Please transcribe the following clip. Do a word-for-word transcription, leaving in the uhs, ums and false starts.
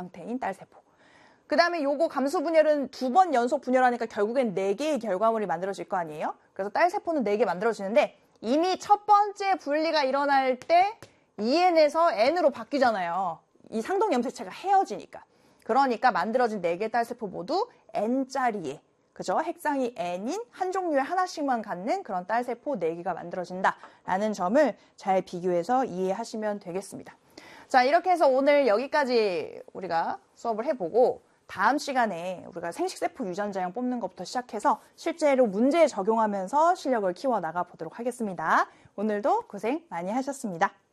상태인 딸세포. 그 다음에 요거 감수 분열은 두 번 연속 분열하니까 결국엔 네 개의 결과물이 만들어질 거 아니에요? 그래서 딸세포는 네 개 만들어지는데 이미 첫 번째 분리가 일어날 때 이 엔에서 N으로 바뀌잖아요. 이 상동염색체가 헤어지니까. 그러니까 만들어진 네 개 딸세포 모두 N짜리의, 그죠? 핵상이 N인 한 종류에 하나씩만 갖는 그런 딸세포 네 개가 만들어진다라는 점을 잘 비교해서 이해하시면 되겠습니다. 자, 이렇게 해서 오늘 여기까지 우리가 수업을 해보고 다음 시간에 우리가 생식세포 유전자형 뽑는 것부터 시작해서 실제로 문제에 적용하면서 실력을 키워나가 보도록 하겠습니다. 오늘도 고생 많이 하셨습니다.